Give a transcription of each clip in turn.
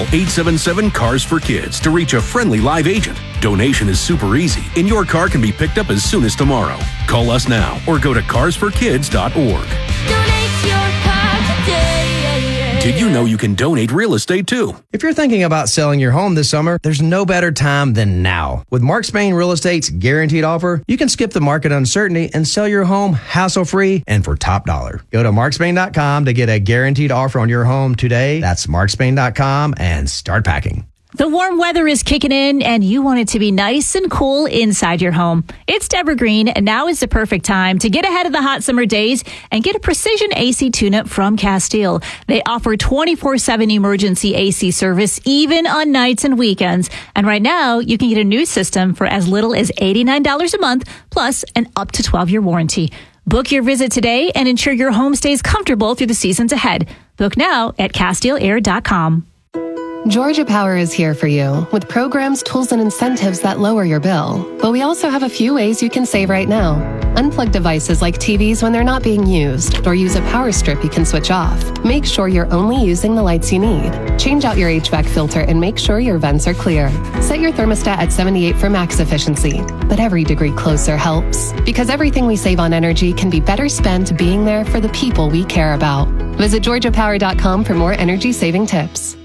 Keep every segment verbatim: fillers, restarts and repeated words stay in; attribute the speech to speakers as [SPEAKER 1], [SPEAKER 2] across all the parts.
[SPEAKER 1] eight seven seven, C A R S for Kids to reach a friendly live agent. Donation is super easy, and your car can be picked up as soon as tomorrow. Call us now or go to cars for kids dot org.
[SPEAKER 2] Donate your car today.
[SPEAKER 1] Did you know you can donate real estate too?
[SPEAKER 3] If you're thinking about selling your home this summer, there's no better time than now. With Mark Spain Real Estate's guaranteed offer, you can skip the market uncertainty and sell your home hassle-free and for top dollar. Go to mark spain dot com to get a guaranteed offer on your home today. That's mark spain dot com and start packing.
[SPEAKER 4] The warm weather is kicking in and you want it to be nice and cool inside your home. It's Deborah Green, and now is the perfect time to get ahead of the hot summer days and get a precision A C tune-up from Castile. They offer twenty-four seven emergency A C service even on nights and weekends. And right now, you can get a new system for as little as eighty-nine dollars a month plus an up to twelve-year warranty. Book your visit today and ensure your home stays comfortable through the seasons ahead. Book now at castile air dot com.
[SPEAKER 5] Georgia Power is here for you with programs, tools, and incentives that lower your bill. But we also have a few ways you can save right now. Unplug devices like T Vs when they're not being used, or use a power strip you can switch off. Make sure you're only using the lights you need. Change out your H V A C filter and make sure your vents are clear. Set your thermostat at seventy-eight for max efficiency. But every degree closer helps, because everything we save on energy can be better spent being there for the people we care about. Visit georgia power dot com for more energy-saving tips.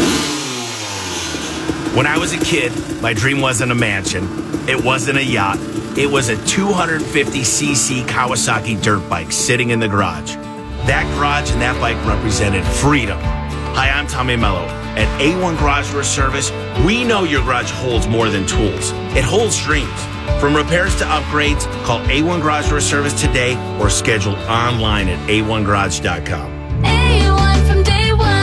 [SPEAKER 6] When I was a kid, my dream wasn't a mansion. It wasn't a yacht. It was a two hundred fifty c c Kawasaki dirt bike sitting in the garage. That garage and that bike represented freedom. Hi, I'm Tommy Mello. At A one Garage Door Service, we know your garage holds more than tools. It holds dreams. From repairs to upgrades, call A one Garage Door Service today or schedule online at a one garage dot com.
[SPEAKER 2] A one from day one.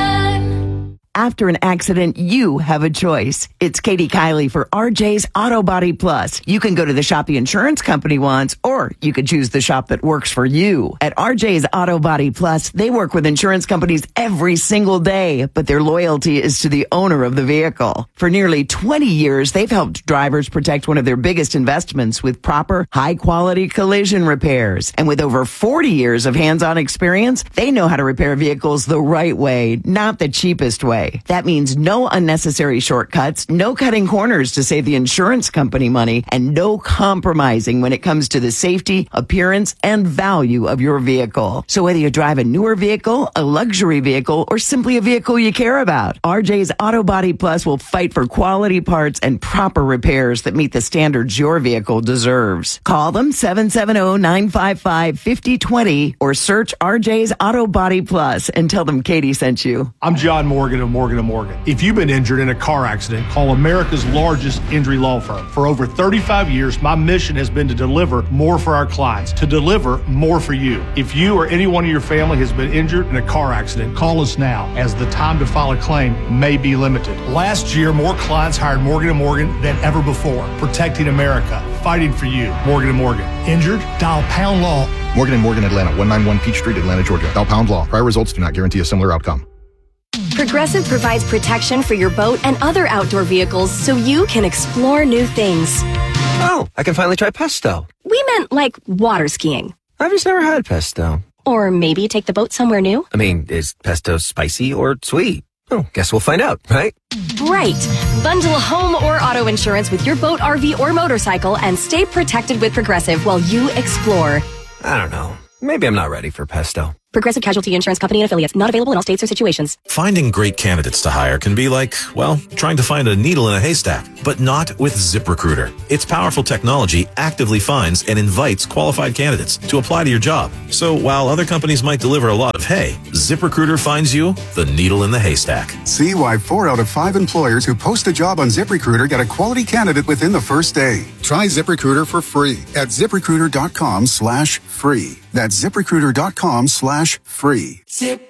[SPEAKER 7] After an accident, you have a choice. It's Katie Kiley for R J's Auto Body Plus. You can go to the shop the insurance company wants, or you could choose the shop that works for you. At R J's Auto Body Plus, they work with insurance companies every single day, but their loyalty is to the owner of the vehicle. For nearly twenty years, they've helped drivers protect one of their biggest investments with proper, high-quality collision repairs. And with over forty years of hands-on experience, they know how to repair vehicles the right way, not the cheapest way. That means no unnecessary shortcuts, no cutting corners to save the insurance company money, and no compromising when it comes to the safety, appearance, and value of your vehicle. So whether you drive a newer vehicle, a luxury vehicle, or simply a vehicle you care about, R J's Auto Body Plus will fight for quality parts and proper repairs that meet the standards your vehicle deserves. Call them seven seven zero, nine five five, five zero two zero or search R J's Auto Body Plus and tell them Katie sent you.
[SPEAKER 8] I'm John Morgan of Morgan and Morgan. If you've been injured in a car accident, call America's largest injury law firm. For over thirty-five years, my mission has been to deliver more for our clients, to deliver more for you. If you or anyone in your family has been injured in a car accident, call us now, as the time to file a claim may be limited. Last year, more clients hired Morgan and Morgan than ever before, protecting America, fighting for you. Morgan and Morgan. Injured? Dial pound law.
[SPEAKER 9] Morgan and Morgan, Atlanta, one ninety-one Peachtree, Atlanta, Georgia. Dial pound law. Prior results do not guarantee a similar outcome.
[SPEAKER 10] Progressive provides protection for your boat and other outdoor vehicles so you can explore new things.
[SPEAKER 11] Oh, I can finally try pesto.
[SPEAKER 10] We meant like water skiing.
[SPEAKER 11] I've just never had pesto.
[SPEAKER 10] Or maybe take the boat somewhere new.
[SPEAKER 11] I mean, is pesto spicy or sweet? Oh, guess we'll find out, right?
[SPEAKER 10] Right. Bundle home or auto insurance with your boat, R V, or motorcycle and stay protected with Progressive while you explore.
[SPEAKER 11] I don't know. Maybe I'm not ready for pesto.
[SPEAKER 10] Progressive Casualty Insurance Company and Affiliates. Not available in all states or situations.
[SPEAKER 12] Finding great candidates to hire can be like, well, trying to find a needle in a haystack, but not with ZipRecruiter. Its powerful technology actively finds and invites qualified candidates to apply to your job. So while other companies might deliver a lot of hay, ZipRecruiter finds you the needle in the haystack.
[SPEAKER 13] See why four out of five employers who post a job on ZipRecruiter get a quality candidate within the first day. Try ZipRecruiter for free at ZipRecruiter.com slash free. That's ZipRecruiter.com slash free.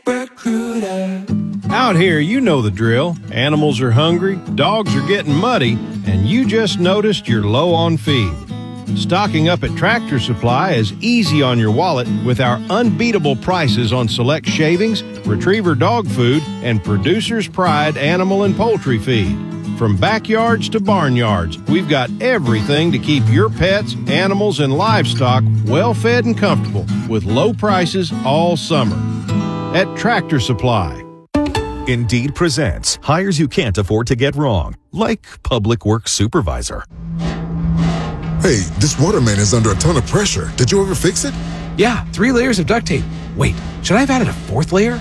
[SPEAKER 14] ZipRecruiter. Out here, you know the drill. Animals are hungry, dogs are getting muddy, and you just noticed you're low on feed. Stocking up at Tractor Supply is easy on your wallet with our unbeatable prices on select shavings, retriever dog food, and Producer's Pride animal and poultry feed. From backyards to barnyards, we've got everything to keep your pets, animals, and livestock well fed and comfortable with low prices all summer. At Tractor Supply.
[SPEAKER 12] Indeed presents hires you can't afford to get wrong, like public works supervisor.
[SPEAKER 15] Hey, this waterman is under a ton of pressure. Did you ever fix it?
[SPEAKER 16] Yeah, three layers of duct tape. Wait, should I have added a fourth layer?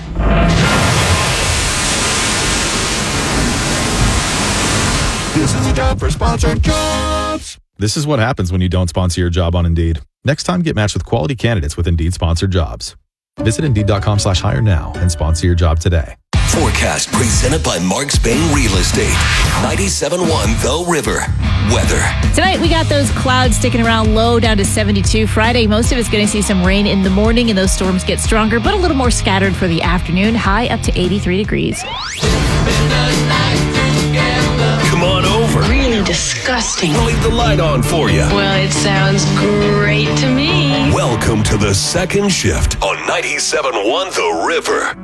[SPEAKER 17] This is a job for sponsored jobs.
[SPEAKER 12] This is what happens when you don't sponsor your job on Indeed. Next time, get matched with quality candidates with Indeed sponsored jobs. Visit Indeed.com slash hire now and sponsor your job today.
[SPEAKER 18] Forecast presented by Mark Spain Real Estate. ninety-seven point one The River. Weather.
[SPEAKER 4] Tonight, we got those clouds sticking around low down to seventy-two. Friday, most of it's going to see some rain in the morning, and those storms get stronger, but a little more scattered for the afternoon. High up to eighty-three degrees.
[SPEAKER 18] Come on over.
[SPEAKER 19] Really disgusting.
[SPEAKER 18] We'll leave the light on for you.
[SPEAKER 19] Well, it sounds great to me.
[SPEAKER 18] Welcome to the second shift on ninety-seven point one The River.